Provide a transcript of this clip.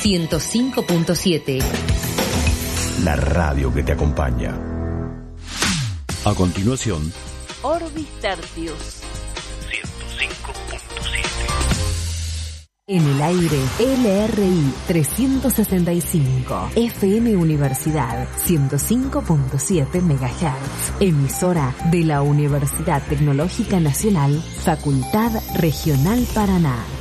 105.7. La radio que te acompaña. A continuación, Orbis Tertius 105.7. En el aire, LRI 365, FM Universidad 105.7 MHz, emisora de la Universidad Tecnológica Nacional, Facultad Regional Paraná.